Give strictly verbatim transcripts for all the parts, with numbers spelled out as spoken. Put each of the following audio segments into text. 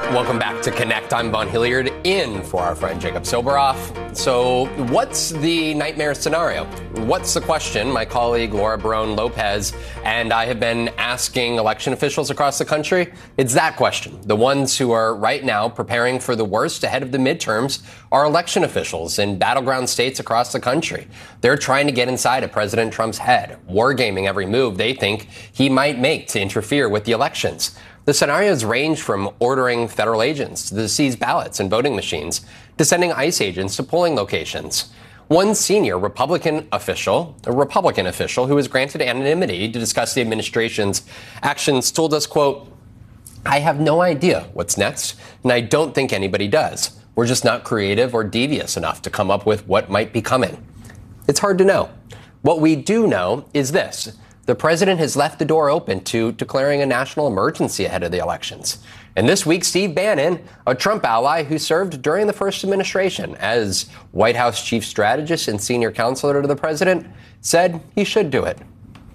Welcome back to Connect. I'm Von Hilliard, in for our friend Jacob Soboroff. So what's the nightmare scenario? What's the question my colleague Laura Barone Lopez and I have been asking election officials across the country? It's that question. The ones who are right now preparing for the worst ahead of the midterms are election officials in battleground states across the country. They're trying to get inside of President Trump's head, wargaming every move they think he might make to interfere with the elections. The scenarios range from ordering federal agents to seize ballots and voting machines to sending ICE agents to polling locations. One senior Republican official, a Republican official who was granted anonymity to discuss the administration's actions, told us, quote, "I have no idea what's next, and I don't think anybody does. We're just not creative or devious enough to come up with what might be coming." It's hard to know. What we do know is this. The president has left the door open to declaring a national emergency ahead of the elections. And this week, Steve Bannon, a Trump ally who served during the first administration as White House chief strategist and senior counselor to the president, said he should do it.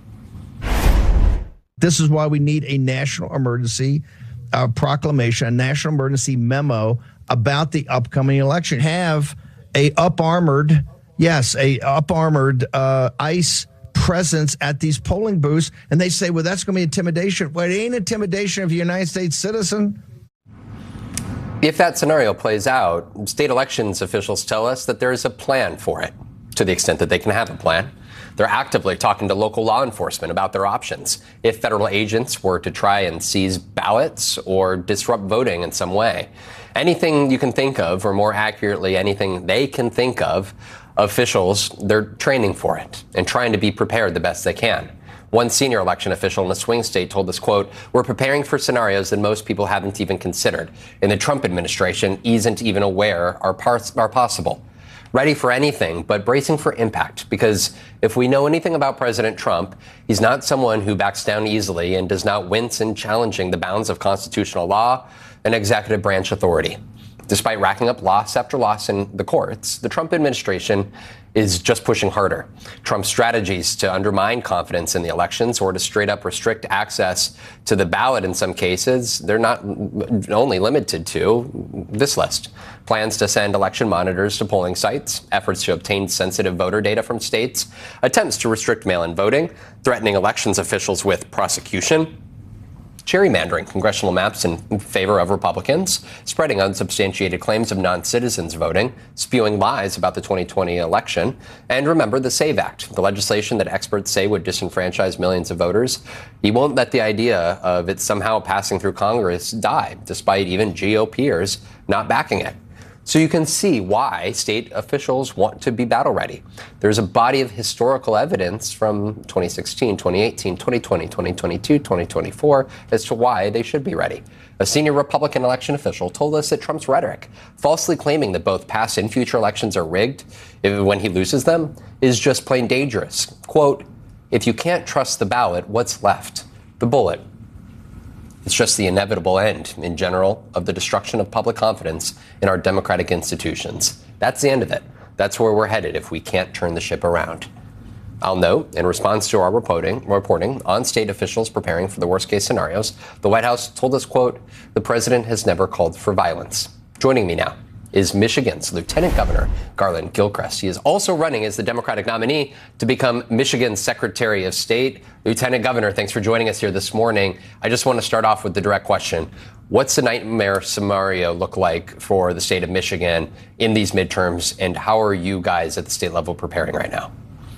This is why we need a national emergency uh, proclamation, a national emergency memo about the upcoming election. Have a up-armored, yes, a up-armored uh, ICE presence at these polling booths, and they say, well, that's going to be intimidation. Well, it ain't intimidation of a United States citizen. If that scenario plays out, state elections officials tell us that there is a plan for it, to the extent that they can have a plan. They're actively talking to local law enforcement about their options. If federal agents were to try and seize ballots or disrupt voting in some way, anything you can think of, or more accurately, anything they can think of, officials, they're training for it and trying to be prepared the best they can. One senior election official in a swing state told us, quote, "We're preparing for scenarios that most people haven't even considered, and the Trump administration isn't even aware are, parts, are possible. Ready for anything, but bracing for impact, because if we know anything about President Trump, he's not someone who backs down easily and does not wince in challenging the bounds of constitutional law and executive branch authority. Despite racking up loss after loss in the courts, the Trump administration is just pushing harder. Trump's strategies to undermine confidence in the elections or to straight up restrict access to the ballot in some cases, they're not only limited to this list. Plans to send election monitors to polling sites, efforts to obtain sensitive voter data from states, attempts to restrict mail-in voting, threatening elections officials with prosecution, gerrymandering congressional maps in favor of Republicans, spreading unsubstantiated claims of non-citizens voting, spewing lies about the twenty twenty election, and remember the SAVE Act, the legislation that experts say would disenfranchise millions of voters. He won't let the idea of it somehow passing through Congress die, despite even G O Pers not backing it. So you can see why state officials want to be battle ready. There's a body of historical evidence from twenty sixteen, twenty eighteen, twenty twenty, twenty twenty-two, twenty twenty-four as to why they should be ready. A senior Republican election official told us that Trump's rhetoric, falsely claiming that both past and future elections are rigged when he loses them, is just plain dangerous. Quote, "If you can't trust the ballot, what's left? The bullet. It's just the inevitable end, in general, of the destruction of public confidence in our democratic institutions. That's the end of it. That's where we're headed if we can't turn the ship around." I'll note, in response to our reporting, reporting on state officials preparing for the worst-case scenarios, the White House told us, quote, "The president has never called for violence." Joining me now is Michigan's Lieutenant Governor Garland Gilchrist. He is also running as the Democratic nominee to become Michigan's Secretary of State. Lieutenant Governor, thanks for joining us here this morning. I just want to start off with the direct question. What's the nightmare scenario look like for the state of Michigan in these midterms, and how are you guys at the state level preparing right now?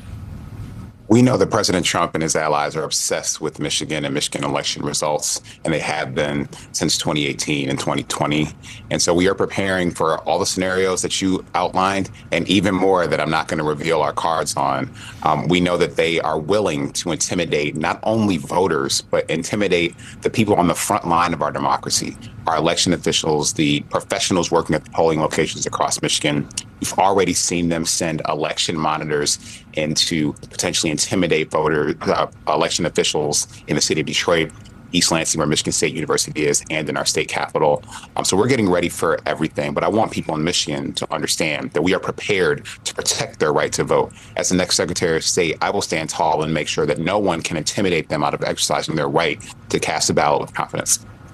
We know that President Trump and his allies are obsessed with Michigan and Michigan election results, and they have been since twenty eighteen and twenty twenty. And so we are preparing for all the scenarios that you outlined, and even more that I'm not going to reveal our cards on. Um, we know that they are willing to intimidate not only voters, but intimidate the people on the front line of our democracy, our election officials, the professionals working at the polling locations across Michigan. We've already seen them send election monitors in to potentially intimidate voter uh, election officials in the city of Detroit, East Lansing, where Michigan State University is, and in our state capital. Um, so we're getting ready for everything. But I want people in Michigan to understand that we are prepared to protect their right to vote. As the next Secretary of State, I will stand tall and make sure that no one can intimidate them out of exercising their right to cast a ballot with confidence.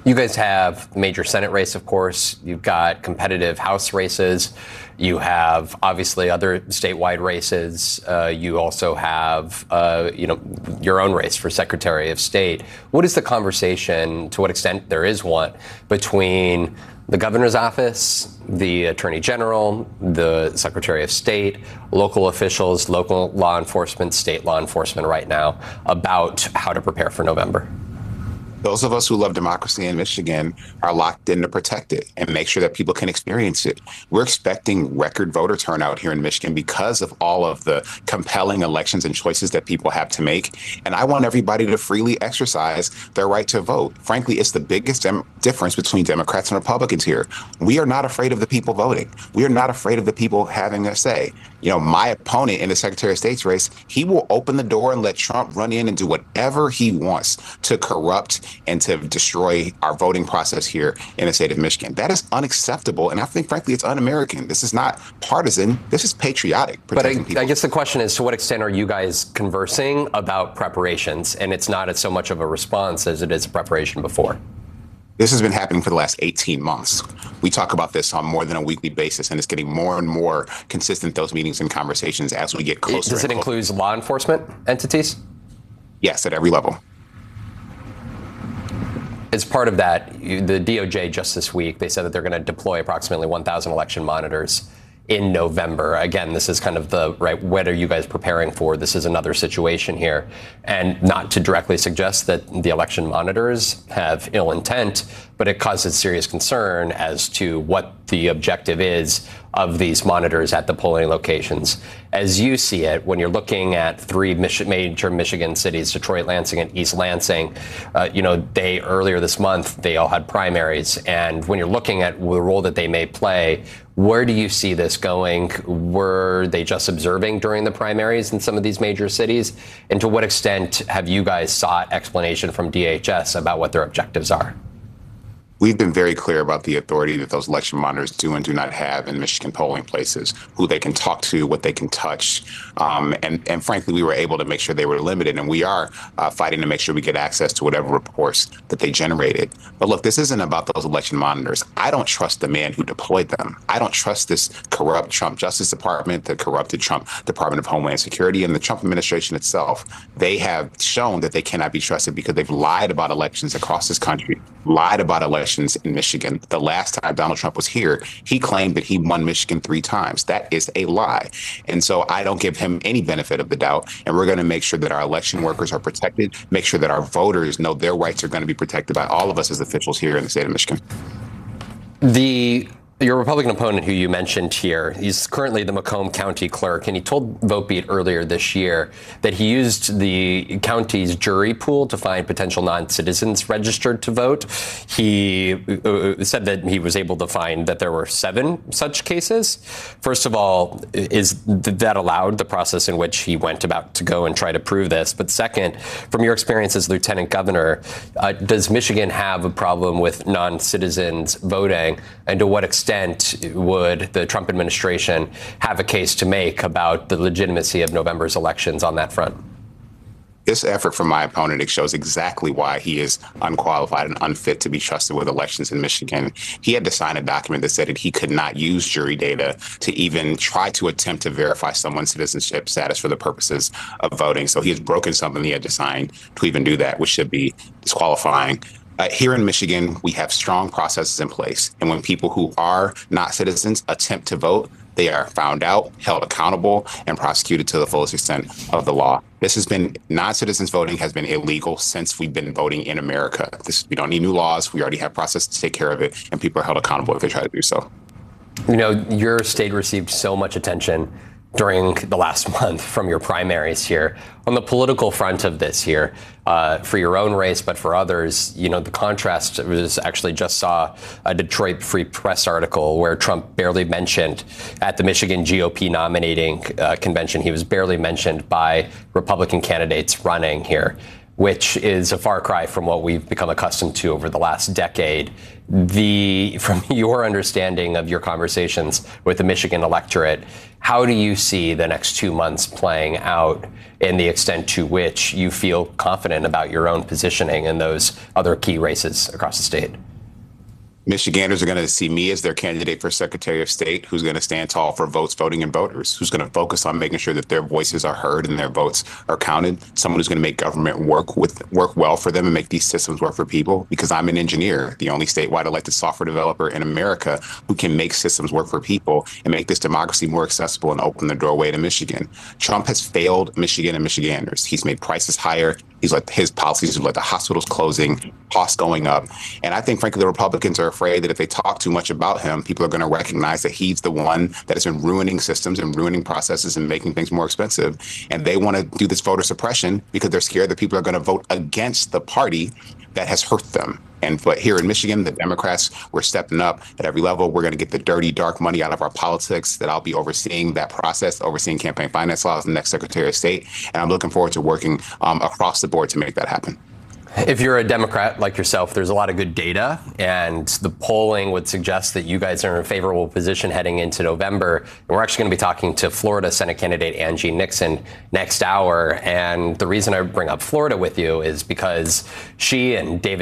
You guys have the major Senate race, of course. You've got competitive House races. You have obviously other statewide races. Uh, you also have, uh, you know, your own race for Secretary of State. What is the conversation, to what extent there is one, between the governor's office, the attorney general, the Secretary of State, local officials, local law enforcement, state law enforcement right now about how to prepare for November? Those of us who love democracy in Michigan are locked in to protect it and make sure that people can experience it. We're expecting record voter turnout here in Michigan because of all of the compelling elections and choices that people have to make. And I want everybody to freely exercise their right to vote. Frankly, it's the biggest dem- difference between Democrats and Republicans here. We are not afraid of the people voting. We are not afraid of the people having a say. You know, my opponent in the Secretary of State's race, he will open the door and let Trump run in and do whatever he wants to corrupt and to destroy our voting process here in the state of Michigan. That is unacceptable. And I think, frankly, it's un-American. This is not partisan. This is patriotic. But I, I guess the question is, to what extent are you guys conversing about preparations? And it's not so much of a response as it is a preparation before. This has been happening for the last eighteen months. We talk about this on more than a weekly basis, and it's getting more and more consistent, those meetings and conversations, as we get closer. Does it include law enforcement entities? Yes, at every level. As part of that, the D O J just this week, they said that they're going to deploy approximately one thousand election monitors in November. Again, this is kind of the right, what are you guys preparing for? This is another situation here. And not to directly suggest that the election monitors have ill intent, but it causes serious concern as to what the objective is of these monitors at the polling locations. As you see it, when you're looking at three Mich- major Michigan cities, Detroit, Lansing, and East Lansing, uh, you know, they earlier this month, they all had primaries. And when you're looking at the role that they may play, where do you see this going? Were they just observing during the primaries in some of these major cities? And to what extent have you guys sought explanation from D H S about what their objectives are? We've been very clear about the authority that those election monitors do and do not have in Michigan polling places, who they can talk to, what they can touch. Um, and, and frankly, we were able to make sure they were limited. And we are uh, fighting to make sure we get access to whatever reports that they generated. But look, this isn't about those election monitors. I don't trust the man who deployed them. I don't trust this corrupt Trump Justice Department, the corrupted Trump Department of Homeland Security, and the Trump administration itself. They have shown that they cannot be trusted because they've lied about elections across this country, lied about elections in Michigan. The last time Donald Trump was here, he claimed that he won Michigan three times. That is a lie. And so I don't give him any benefit of the doubt. And we're going to make sure that our election workers are protected, make sure that our voters know their rights are going to be protected by all of us as officials here in the state of Michigan. The Your Republican opponent, who you mentioned here, he's currently the Macomb County clerk, and he told VoteBeat earlier this year that he used the county's jury pool to find potential non-citizens registered to vote. He uh, said that he was able to find that there were seven such cases. First of all, is that allowed, the process in which he went about to go and try to prove this? But second, from your experience as lieutenant governor, uh, does Michigan have a problem with non-citizens voting, and to what extent extent would the Trump administration have a case to make about the legitimacy of November's elections on that front? This effort from my opponent, it shows exactly why he is unqualified and unfit to be trusted with elections in Michigan. He had to sign a document that said that he could not use jury data to even try to attempt to verify someone's citizenship status for the purposes of voting. So he has broken something he had to sign to even do that, which should be disqualifying. Uh, here in Michigan, we have strong processes in place. And when people who are not citizens attempt to vote, they are found out, held accountable, and prosecuted to the fullest extent of the law. This has been, non-citizens voting has been illegal since we've been voting in America. This, we don't need new laws. We already have processes to take care of it, and people are held accountable if they try to do so. You know, your state received so much attention during the last month from your primaries here. On the political front of this here, uh, for your own race, but for others, you know, the contrast was actually just saw a Detroit Free Press article where Trump barely mentioned at the Michigan G O P nominating uh, convention. He was barely mentioned by Republican candidates running here. which is a far cry from what we've become accustomed to over the last decade. The, from your understanding of your conversations with the Michigan electorate, how do you see the next two months playing out in the extent to which you feel confident about your own positioning in those other key races across the state? Michiganders are going to see me as their candidate for Secretary of State, who's going to stand tall for votes, voting, and voters, who's going to focus on making sure that their voices are heard and their votes are counted. Someone who's going to make government work with work well for them and make these systems work for people. Because I'm an engineer, the only statewide elected software developer in America who can make systems work for people and make this democracy more accessible and open the doorway to Michigan. Trump has failed Michigan and Michiganders. He's made prices higher. He's let his policies have led to hospitals closing, costs going up. And I think, frankly, the Republicans are afraid that if they talk too much about him, people are going to recognize that he's the one that has been ruining systems and ruining processes and making things more expensive. And they want to do this voter suppression because they're scared that people are going to vote against the party that has hurt them. And but here in Michigan, the Democrats, we're stepping up at every level. We're going to get the dirty, dark money out of our politics, that I'll be overseeing that process, overseeing campaign finance laws, the next Secretary of State. And I'm looking forward to working um, across the board to make that happen. If you're a Democrat like yourself, there's a lot of good data, and the polling would suggest that you guys are in a favorable position heading into November. And we're actually going to be talking to Florida Senate candidate Angie Nixon next hour. And the reason I bring up Florida with you is because she and David